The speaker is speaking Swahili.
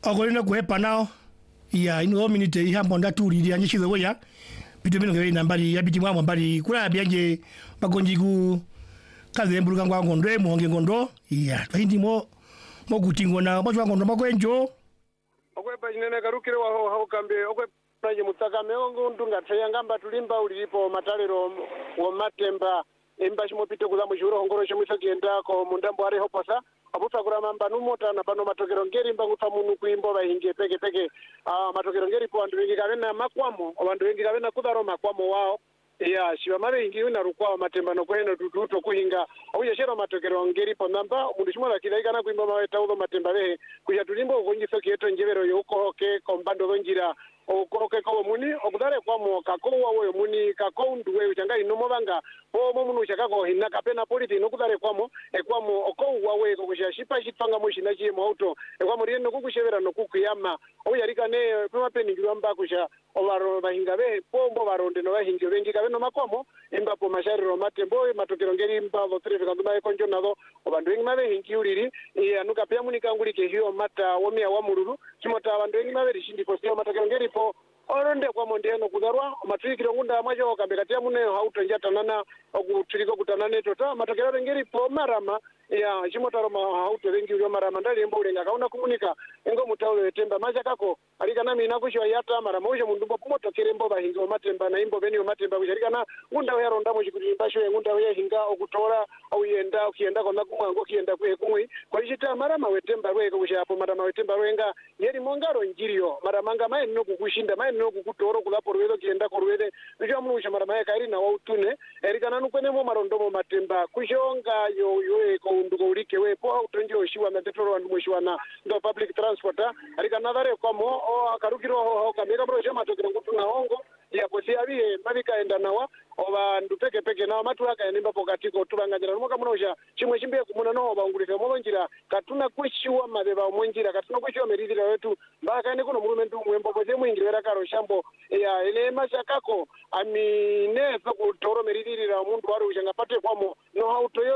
ogolina kuhepa nao ya ino minute ihambo ndaturi ya nyishiro goya bitu bino ngebe nambari ya biti mwa mbari kula byanje bagonjigu kaze mbuluka ngwa ngondo muhonge ngondo ya twindi mo gutingo na mo ngondo makwenjo okwepa chinene karukire wa haukambe okwepa panje mutaka meongo ndunga tsayangamba tulimba ulipo matalero wa matemba emba chimopite kuza mushuro hongoro chemusagenda ko mundambo ari hoposa abuta kurama mbanu mota na pano matokero ngeri mbangutsa munu kuimbo bahinge peke matokero ngeri po andu wengi kavena makwamo abandu wengi kavena kudaro makwamo wao ya shiva mave ingi una rukwa matemba no kweno tututo kuhinga auya shero matokero ngeri po namba mundu chimola kidaikana kuimba maweta uzo matemba vehe kuja tulimbo ugonjiso kieto njevero yuko ke kombando zonjira okoroke ko muni okudare kwa mo kako wawe muni kako nduwe uchanga inomo banga po mo munu chaka ko hinna kapena politi nokudare kwa mo oko wawe ko kushashipa chipanga mo shina chi mo auto kwa mo rieno kukushevera nokukuyama oyarika ne pema peningirwa mba kusha ovaro bahinga be pombo baronde no bahinga bengi kabeno makomo imba po mashariro matembo matokero ngeri mba vo traffic anduma ko njonazo obandu wengi mabe hinkiuriri anuka pya muni kangulike hiyo mata womia wa mururu kimota abandu wengi mabe rishindi posio matokero ngeri po oronde kwa mondeno kudarwa matrikiro ngunda mwajo kambekatia mune hautonja tanana okutriko kutanane tota matokero ngeri po marama ya chimotaro ma hauto wengi uri marama ndali embo ulenga kauna kumunika engo mutaulo etemba maja kako alika nami nakushwa yata mara moja mundumbo pomotokere mbo bahinga matemba na imbo beni matemba kusharika na ngunda yaronda mo chikuti basho ngunda yahinga okutora au yenda ukienda kona kumwango kienda kumwi kwa ichita marama wetemba rweko kushapo marama wetemba rwenga yeri mongaro njiriyo maramanga mai no kukushinda mai no kukutoro kulapo rwedo kienda korwede bijo munusha marama yakairi na wautune erikana nukwene mo marondomo matemba kushonga yo ko ndugo ulike we po autonjiro shiwa na tetoro wandu mwishiwana ndo public transport arikana dare komo o akarukiro ho kamera broje matokero kutuna hongo ya posia biye mabika enda nawa oba ndupeke nawa matu akaenimba pokatiko tubanganyira nomoka munosha chimwe chimbe kumuna no bangulise molonjira katuna kwishiwa mabeba omwenjira katuna kwishiwa meridira wetu mbaka ene kuno mulumentu mwembo boze mwingirera karo shambo ya ele mashakako amine zo kutoro meridira mundu wari ushanga pate kwamo no hauto